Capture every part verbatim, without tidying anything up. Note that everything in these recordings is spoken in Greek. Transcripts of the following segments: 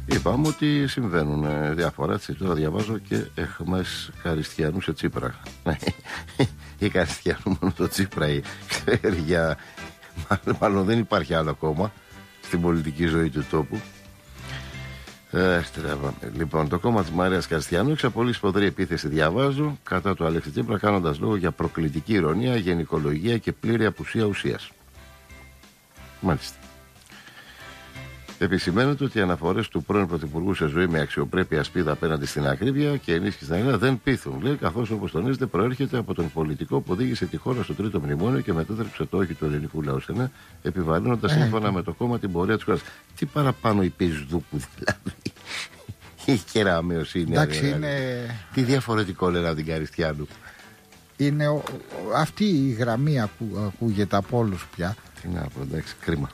Είπαμε ότι συμβαίνουν ε, διάφορα. Έτσι, τώρα διαβάζω και εχμές Καριστιανού σε Τσίπρα. Η Καριστιανού μόνο το Τσίπρα η, για, μάλλον, μάλλον δεν υπάρχει άλλο ακόμα στην πολιτική ζωή του τόπου. Ε, λοιπόν, το κόμμα της Μαρίας Καριστιανού εξαπολύει σφοδρή επίθεση, διαβάζω, κατά του Αλέξη Τσίπρα, κάνοντας λόγο για προκλητική ηρωνία, γενικολογία και πλήρη απουσία ουσίας. Μάλιστα. Επισημαίνεται ότι οι αναφορές του πρώην Πρωθυπουργού σε ζωή με αξιοπρέπεια, σπίδα απέναντι στην ακρίβεια και ενίσχυση στην αγορά δεν πείθουν, λέει, καθώς όπως τονίζεται προέρχεται από τον πολιτικό που οδήγησε τη χώρα στο τρίτο μνημόνιο και μετέτρεψε το όχι του ελληνικού λαού σε ναι, επιβαρύνοντας σύμφωνα με το κόμμα την πορεία της χώρας. Τι παραπάνω η Πεζδούκου δηλαδή. Η κεραμέως είναι. Εντάξει, είναι... Τι διαφορετικό λένε από την Καριστιανού. Είναι ο, ο, αυτή η γραμμή που ακούγεται από όλους πια. Τι να πω, εντάξει, κρίμα.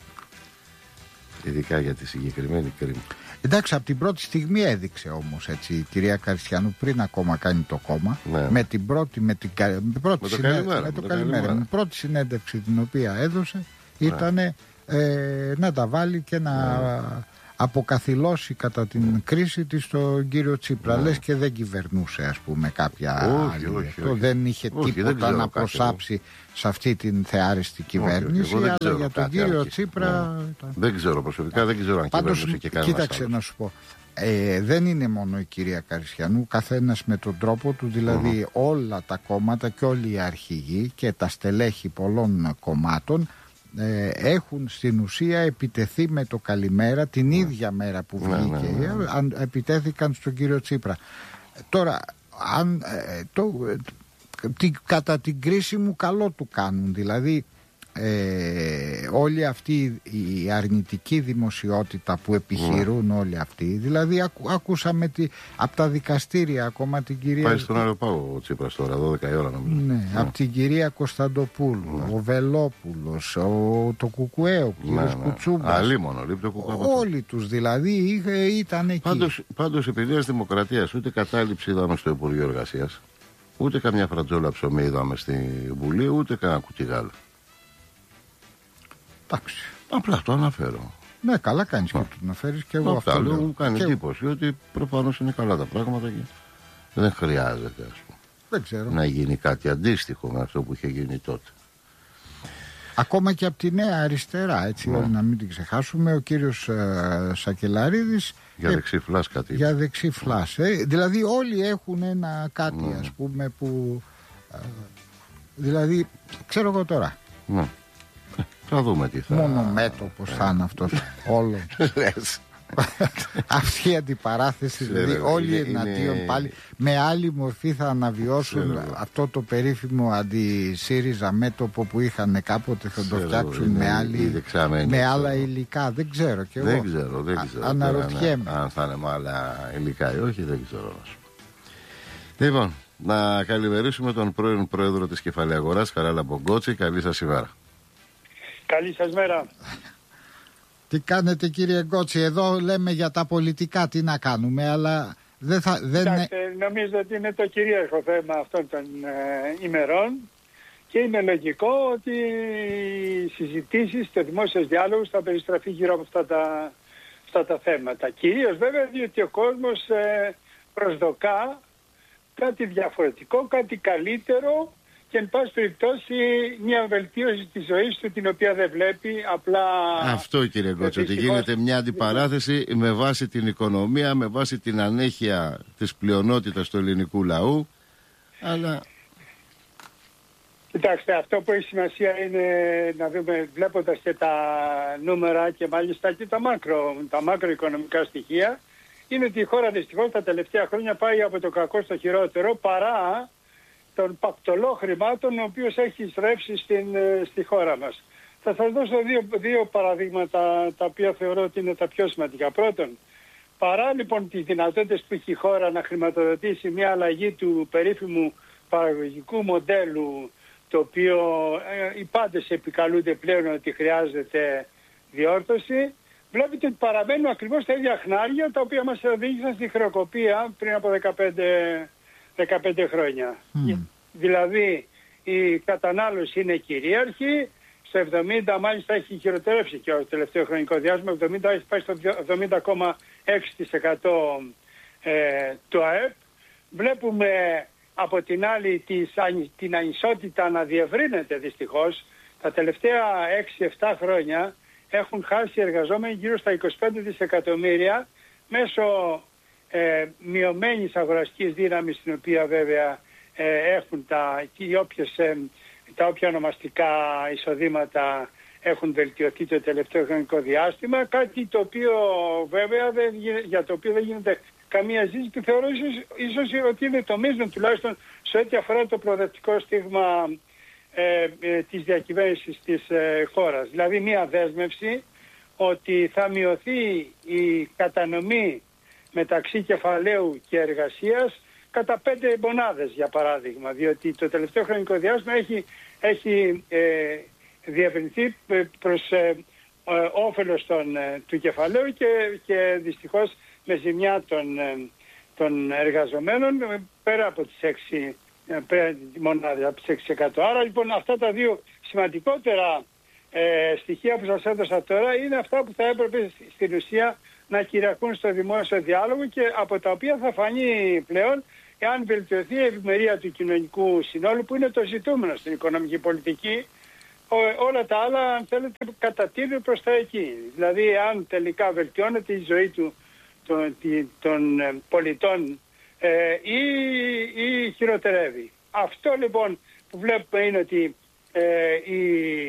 Ειδικά για τη συγκεκριμένη κρίμα. Εντάξει, από την πρώτη στιγμή έδειξε όμως έτσι η κυρία Καριστιανού, πριν ακόμα κάνει το κόμμα, ναι. με την πρώτη, με την, με πρώτη με το συνέ... καλημέρα, με το με καλημέρα. καλημέρα. Με πρώτη συνέντευξη την οποία έδωσε ήταν ναι. ε, να τα βάλει και να ναι. αποκαθιλώσει κατά την ναι. κρίση της τον κύριο Τσίπρα. Ναι. Λες και δεν κυβερνούσε, ας πούμε, κάποια όχι, άλλη. όχι, όχι. Δεν είχε όχι, τίποτα δεν να προσάψει εγώ. σε αυτή την θεάριστη κυβέρνηση, όχι, αλλά για τον κύριο άρχισε. Τσίπρα... Ναι. Ήταν... Δεν ξέρω προσωπικά, δεν ξέρω αν Πάντως, κυβερνούσε και κανένας κοίταξε άλλος. να σου πω. Ε, δεν είναι μόνο η κυρία Καριστιανού, καθένας με τον τρόπο του, δηλαδή mm-hmm. όλα τα κόμματα και όλοι οι αρχηγοί και τα στελέχη πολλών κομμάτων ε, έχουν στην ουσία επιτεθεί με το καλημέρα την mm. ίδια μέρα που βγήκε, mm, mm, mm. επιτέθηκαν στον κύριο Τσίπρα. Τώρα, αν, ε, το, ε, τι, κατά την κρίση μου καλό του κάνουν, δηλαδή Ε, όλη αυτή η αρνητική δημοσιότητα που επιχειρούν mm. όλοι αυτοί, δηλαδή ακού, ακούσαμε τη, από τα δικαστήρια ακόμα την κυρία... Πάει στον Αεροπάγο ο Τσίπρας τώρα, δώδεκα η ώρα νομίζω. Ναι, mm. από την κυρία Κωνσταντοπούλου, mm. ο Βελόπουλος, ο, το Κουκουέ, ο κύριος ναι, Κουτσούμπας. Αλίμονο, λείπει το Κουκουέ. Όλοι τους δηλαδή ήταν εκεί. Πάντως, πάντως επί Νέας Δημοκρατίας ούτε κατάληψη είδαμε στο Υπουργείο Εργασίας, ούτε καμιά φρατζόλα ψωμί είδαμε στη Βουλή, ούτε κανένα κουτί γάλα. Εντάξει. Απλά το αναφέρω. Ναι, καλά κάνεις και το αναφέρεις και εγώ αυτά αυτό λέω. λέω. Μου κάνει και... εντύπωση ότι προφανώς είναι καλά τα πράγματα και δεν χρειάζεται, ας πούμε, δεν ξέρω. να γίνει κάτι αντίστοιχο με αυτό που είχε γίνει τότε. Ακόμα και από τη Νέα Αριστερά, έτσι, ναι. να μην την ξεχάσουμε, ο κύριος ε, Σακελαρίδης για δεξί φλάς κάτι. Για δεξί φλάς. Ε, δηλαδή όλοι έχουν ένα κάτι, ναι. ας πούμε, που ε, δηλαδή, ξέρω εγώ τώρα. Ναι. Θα δούμε τι θα... Μόνο μέτωπος θα είναι αυτός όλο. Αυτή η αντιπαράθεση, δηλαδή όλοι εναντίον πάλι με άλλη μορφή θα αναβιώσουν αυτό το περίφημο αντι-ΣΥΡΙΖΑ μέτωπο που είχαν κάποτε, θα το φτιάξουν με, άλλη, με άλλα υλικά. Δεν ξέρω κι εγώ. Δεν ξέρω, δεν ξέρω. Αναρωτιέμαι. Αν θα είναι με άλλα υλικά ή όχι, δεν ξέρω. Λοιπόν, να καλημερίσουμε τον πρώην πρόεδρο της Κεφαλαιαγοράς, Χαράλαμπο Μπογκότση. Καλή σας ημέρα. Καλή σας μέρα. Τι κάνετε κύριε Γκότση, εδώ λέμε για τα πολιτικά, τι να κάνουμε, αλλά δεν θα... Δεν... Κοιτάξτε, νομίζω ότι είναι το κυρίαρχο θέμα αυτών των ε, ημερών και είναι λογικό ότι οι συζητήσεις, το δημόσιος διάλογος θα περιστραφεί γύρω από αυτά τα, αυτά τα θέματα. Κυρίως βέβαια διότι ο κόσμος ε, προσδοκά κάτι διαφορετικό, κάτι καλύτερο, και εν πάση περιπτώσει μια βελτίωση της ζωής του την οποία δεν βλέπει απλά... Αυτό κύριε Γκότσο, ότι γίνεται μια αντιπαράθεση με βάση την οικονομία, με βάση την ανέχεια της πλειονότητας του ελληνικού λαού, αλλά... Κοιτάξτε, αυτό που έχει σημασία είναι να δούμε, βλέποντας και τα νούμερα και μάλιστα και τα, μάκρο, τα μακροοικονομικά στοιχεία, είναι ότι η χώρα δυστυχώς τα τελευταία χρόνια πάει από το κακό στο χειρότερο, παρά των πακτολό χρημάτων ο οποίος έχει στρέψει στην, στη χώρα μας. Θα σας δώσω δύο, δύο παραδείγματα τα οποία θεωρώ ότι είναι τα πιο σημαντικά. Πρώτον, παρά λοιπόν τις δυνατότητες που έχει η χώρα να χρηματοδοτήσει μια αλλαγή του περίφημου παραγωγικού μοντέλου, το οποίο ε, οι πάντες επικαλούνται πλέον ότι χρειάζεται διόρθωση, βλέπετε ότι παραμένουν ακριβώς τα ίδια χνάρια τα οποία μας οδήγησαν στη χρεοκοπία πριν από δεκαπέντε χρόνια. Mm. Δηλαδή η κατανάλωση είναι κυρίαρχη, στο εβδομήντα, μάλιστα έχει χειροτερεύσει και το τελευταίο χρονικό διάστημα, εβδομήντα έχει πάει στο εβδομήντα κόμμα έξι τοις εκατό ε, του ΑΕΠ. Βλέπουμε από την άλλη της, την ανισότητα να διευρύνεται δυστυχώς. Τα τελευταία έξι εφτά χρόνια έχουν χάσει οι εργαζόμενοι γύρω στα είκοσι πέντε δισεκατομμύρια μέσω ε, μειωμένης αγοραστικής δύναμης, την οποία βέβαια ε, έχουν τα, οι όποιες, ε, τα όποια ονομαστικά εισοδήματα έχουν βελτιωθεί το τελευταίο χρονικό διάστημα, κάτι το οποίο βέβαια δεν, για το οποίο δεν γίνεται καμία ζήτηση, που θεωρώ ίσως, ίσως ότι είναι το μείζον τουλάχιστον σε ό,τι αφορά το προοδευτικό στίγμα ε, ε, της διακυβέρνησης της ε, χώρας. Δηλαδή μια δέσμευση ότι θα μειωθεί η κατανομή μεταξύ κεφαλαίου και εργασίας κατά πέντε μονάδες, για παράδειγμα, διότι το τελευταίο χρονικό διάστημα έχει, έχει ε, διευρυνθεί προς ε, ε, όφελος των, ε, του κεφαλαίου και, και δυστυχώς με ζημιά των, ε, των εργαζομένων πέρα από τις έξι πέρα μονάδες, από τις έξι τοις εκατό. Άρα λοιπόν αυτά τα δύο σημαντικότερα ε, στοιχεία που σας έδωσα τώρα είναι αυτά που θα έπρεπε στην ουσία να κυριαρχούν στο δημόσιο διάλογο και από τα οποία θα φανεί πλέον εάν βελτιωθεί η ευημερία του κοινωνικού συνόλου, που είναι το ζητούμενο στην οικονομική πολιτική. Ό, όλα τα άλλα, αν θέλετε, κατατείνουν προς τα εκεί. Δηλαδή αν τελικά βελτιώνεται η ζωή του, των, των πολιτών ε, ή, ή χειροτερεύει. Αυτό λοιπόν που βλέπουμε είναι ότι ε, η,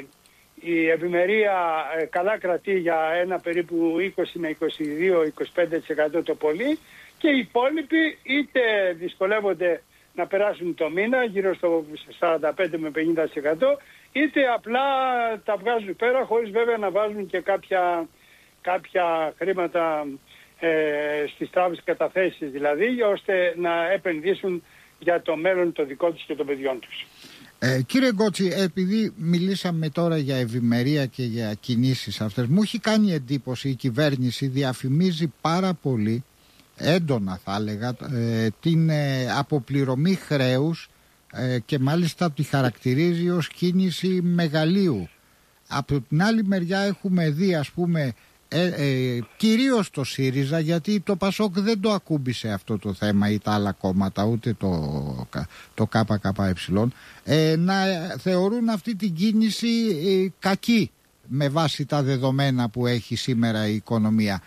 η ευημερία ε, καλά κρατεί για ένα περίπου είκοσι με είκοσι δύο με είκοσι πέντε τοις εκατό το πολύ, και οι υπόλοιποι είτε δυσκολεύονται να περάσουν το μήνα γύρω στο σαράντα πέντε με πενήντα τοις εκατό, είτε απλά τα βγάζουν πέρα χωρίς βέβαια να βάζουν και κάποια, κάποια χρήματα ε, στις τράπεζες, καταθέσεις δηλαδή, ώστε να επενδύσουν για το μέλλον το δικό τους και των παιδιών τους. Ε, κύριε Γκότση, επειδή μιλήσαμε τώρα για ευημερία και για κινήσεις αυτές, μου έχει κάνει εντύπωση η κυβέρνηση διαφημίζει πάρα πολύ, έντονα θα έλεγα, ε, την ε, αποπληρωμή χρέους ε, και μάλιστα τη χαρακτηρίζει ως κίνηση μεγαλείου. Από την άλλη μεριά έχουμε δει, ας πούμε, ε, ε, κυρίως το ΣΥΡΙΖΑ, γιατί το ΠΑΣΟΚ δεν το ακούμπησε αυτό το θέμα ή τα άλλα κόμματα, ούτε το, το ΚΚΕ, ε, να θεωρούν αυτή την κίνηση ε, κακή με βάση τα δεδομένα που έχει σήμερα η οικονομία.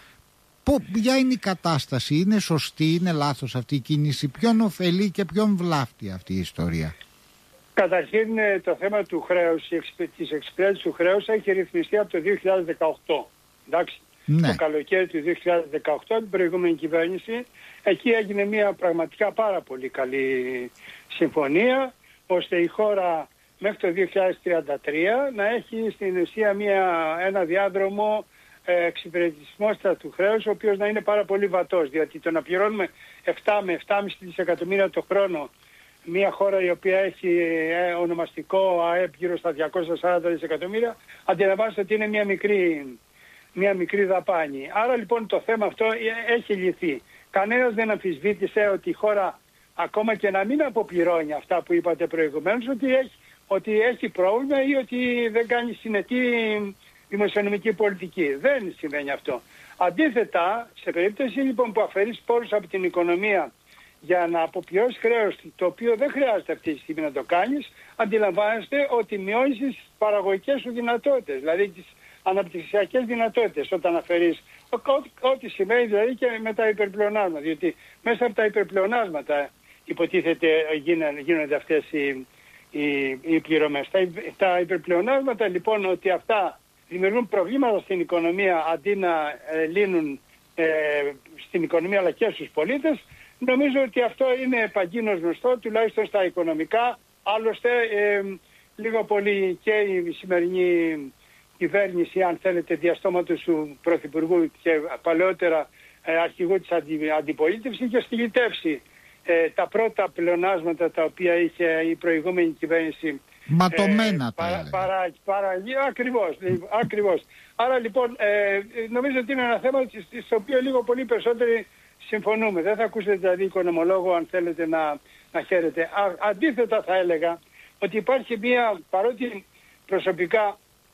Ποια είναι η κατάσταση, είναι σωστή, είναι λάθος αυτή η κίνηση, ποιον ωφελεί και ποιον βλάφτει αυτή η ιστορία? Καταρχήν το θέμα του χρέους, της εξυπηρέτησης του χρέους έχει ρυθμιστεί από το δύο χιλιάδες δεκαοκτώ. Εντάξει, ναι. Το καλοκαίρι του δύο χιλιάδες δεκαοκτώ, την προηγούμενη κυβέρνηση, εκεί έγινε μια πραγματικά πάρα πολύ καλή συμφωνία, ώστε η χώρα μέχρι το δύο χιλιάδες τριάντα τρία να έχει στην ουσία μια, ένα διάδρομο εξυπηρετισμός του χρέους, ο οποίος να είναι πάρα πολύ βατός, διότι το να πληρώνουμε επτά με επτά κόμμα πέντε δισεκατομμύρια το χρόνο μια χώρα η οποία έχει ε, ονομαστικό ΑΕΠ γύρω στα διακόσια σαράντα δισεκατομμύρια, αντιλαμβάνεστε ότι είναι μια μικρή, μια μικρή δαπάνη. Άρα λοιπόν το θέμα αυτό έχει λυθεί. Κανένας δεν αμφισβήτησε ότι η χώρα, ακόμα και να μην αποπληρώνει αυτά που είπατε προηγουμένως, ότι έχει, ότι έχει πρόβλημα ή ότι δεν κάνει συνετή δημοσιονομική πολιτική. Δεν συμβαίνει αυτό. Αντίθετα, σε περίπτωση λοιπόν που αφαιρείς πόρους από την οικονομία για να αποπληρώσεις χρέος, το οποίο δεν χρειάζεται αυτή τη στιγμή να το κάνεις, αντιλαμβάνεστε ότι μειώνεις τις παραγωγικές σου δυνατότητες, δηλαδή τις αναπτυξιακές δυνατότητες όταν αφαιρείς, ό,τι σημαίνει δηλαδή και με τα υπερπλεονάσματα, διότι μέσα από τα υπερπλεονάσματα υποτίθεται γίνονται αυτές οι, οι, οι πληρωμές. Τα, τα υπερπλεονάσματα λοιπόν, ότι αυτά δημιουργούν προβλήματα στην οικονομία αντί να ε, λύνουν ε, στην οικονομία αλλά και στους πολίτες, νομίζω ότι αυτό είναι παγκίνως γνωστό, τουλάχιστον στα οικονομικά. Άλλωστε ε, λίγο πολύ και η σημερινή κυβέρνηση, αν θέλετε, διαστόματος του Πρωθυπουργού και παλαιότερα ε, αρχηγού της αντι, αντιπολίτευσης, είχε στυλιτεύσει ε, τα πρώτα πλεονάσματα τα οποία είχε η προηγούμενη κυβέρνηση. Ματωμένα ε, παρά, παρά, παρά, ακριβώς, ακριβώς. Άρα λοιπόν ε, νομίζω ότι είναι ένα θέμα στο οποίο λίγο πολύ περισσότεροι συμφωνούμε. Δεν θα ακούσετε δηλαδή οικονομολόγο, αν θέλετε να, να χαίρετε. Α, αντίθετα θα έλεγα ότι υπάρχει μια, παρότι προσωπικά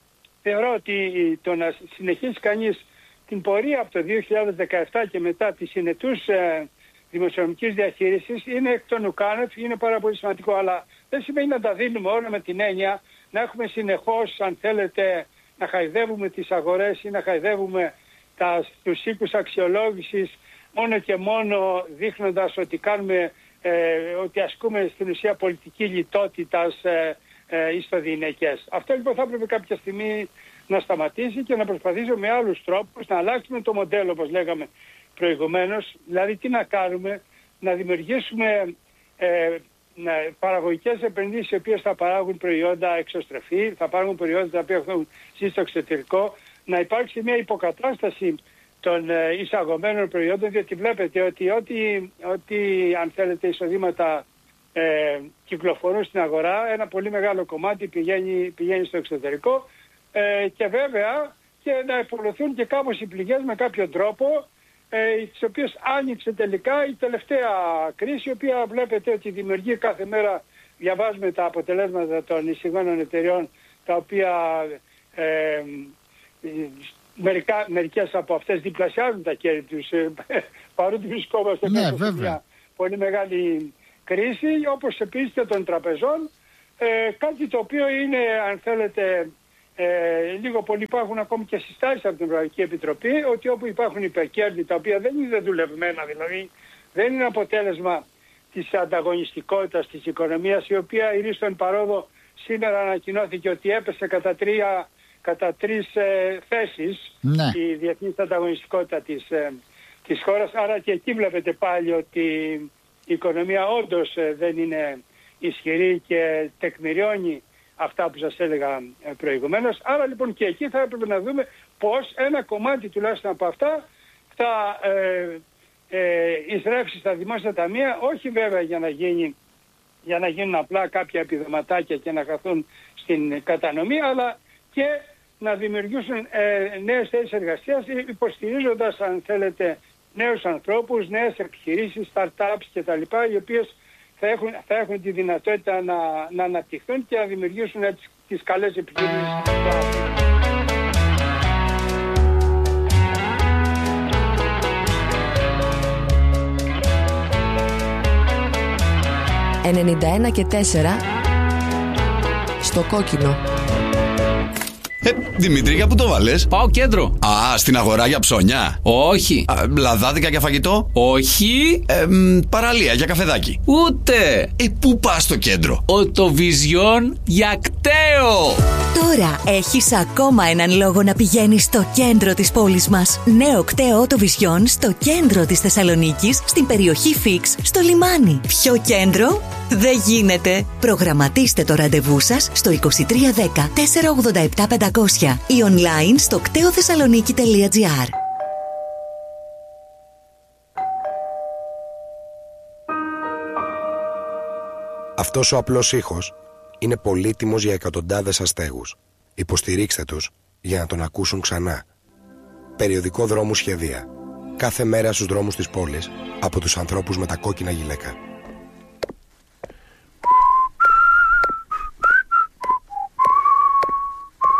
θεωρώ ότι το να συνεχίσει κανείς την πορεία από το δύο χιλιάδες δεκαεπτά και μετά τη συνετούς ε, δημοσιονομικής διαχείρισης είναι εκ των ουκάνευ, είναι πάρα πολύ σημαντικό. Αλλά δεν σημαίνει να τα δίνουμε όλα με την έννοια να έχουμε συνεχώς, αν θέλετε, να χαϊδεύουμε τις αγορές ή να χαϊδεύουμε τα, τους οίκους αξιολόγησης μόνο και μόνο δείχνοντας ότι κάνουμε, ε, ότι ασκούμε στην ουσία πολιτική λιτότητας ε, ε, ιστοδιειναικές. Αυτό λοιπόν θα έπρεπε κάποια στιγμή να σταματήσει και να προσπαθήσουμε με άλλους τρόπους να αλλάξουμε το μοντέλο, όπως λέγαμε προηγουμένως. Δηλαδή τι να κάνουμε, να δημιουργήσουμε ε, παραγωγικές επενδύσεις οι οποίες θα παράγουν προϊόντα εξωστρεφή, θα παράγουν προϊόντα τα οποία έχουν ζήσει στο εξωτερικό, να υπάρξει μια υποκατάσταση των ε, εισαγωμένων προϊόντων, διότι βλέπετε ότι ό,τι, ό,τι αν θέλετε εισοδήματα ε, κυκλοφορούν στην αγορά, ένα πολύ μεγάλο κομμάτι πηγαίνει, πηγαίνει στο εξωτερικό ε, και βέβαια και να υπολογιστούν και κάπως οι πληγές με κάποιο τρόπο, ε, τις οποίες άνοιξε τελικά η τελευταία κρίση, η οποία βλέπετε ότι δημιουργεί κάθε μέρα, διαβάζουμε τα αποτελέσματα των εισηγμένων εταιριών, τα οποία ε, μερικά, μερικές από αυτές διπλασιάζουν τα κέρδη τους, ε, παρότι βρισκόμαστε ναι, μέσα σε μια πολύ μεγάλη κρίση, όπως επίσης και των τραπεζών, ε, κάτι το οποίο είναι, αν θέλετε, Ε, λίγο πολύ υπάρχουν ακόμη και συστάσεις από την Ευρωπαϊκή Επιτροπή ότι όπου υπάρχουν υπερκέρδη τα οποία δεν είναι δουλευμένα, δηλαδή δεν είναι αποτέλεσμα της ανταγωνιστικότητας της οικονομίας, η οποία η ρίστον παρόδο σήμερα ανακοινώθηκε ότι έπεσε κατά, τρία, κατά τρεις ε, θέσεις, ναι, η διεθνής ανταγωνιστικότητα της, ε, της χώρας. Άρα και εκεί βλέπετε πάλι ότι η οικονομία όντως ε, δεν είναι ισχυρή και τεκμηριώνει αυτά που σας έλεγα προηγουμένως. Άρα λοιπόν και εκεί θα έπρεπε να δούμε πώς ένα κομμάτι τουλάχιστον από αυτά θα ε, ε, εισρεύσει στα δημόσια ταμεία, όχι βέβαια για να, γίνει, για να γίνουν απλά κάποια επιδοματάκια και να χαθούν στην κατανομή, αλλά και να δημιουργήσουν ε, νέες θέσεις εργασίας, υποστηρίζοντας, αν θέλετε, νέους ανθρώπους, νέες επιχειρήσεις, startups κτλ, οι οποίες θα έχουν, θα έχουν τη δυνατότητα να, να αναπτυχθούν και να δημιουργήσουν τις, τις καλές επιχειρήσεις. ενενήντα ένα και τέσσερα στο κόκκινο. Ε, Δημήτρη, για πού το βάλες? Πάω κέντρο. Α, στην αγορά για ψώνια? Όχι. Α, λαδάδικα για φαγητό? Όχι. Ε, μ, παραλία για καφεδάκι? Ούτε. Ε, πού πας στο κέντρο? Οτοβιζιόν για κταίο. Τώρα έχεις ακόμα έναν λόγο να πηγαίνεις στο κέντρο της πόλης μας. Νέο κταίο Οτοβιζιόν στο κέντρο της Θεσσαλονίκης, στην περιοχή Φίξ, στο λιμάνι. Πιο κέντρο δεν γίνεται. Προγραμματίστε το ραντεβού σας στο είκοσι τρία δέκα τετρακόσια ογδόντα επτά πεντακόσια ή online στο κτέοθεσσαλονίκη τελεία τζι άρ. Αυτός ο απλός ήχος είναι πολύτιμος για εκατοντάδες αστέγους. Υποστηρίξτε τους για να τον ακούσουν ξανά. Περιοδικό Δρόμου Σχεδία. Κάθε μέρα στους δρόμους της πόλης από τους ανθρώπους με τα κόκκινα γυλαίκα.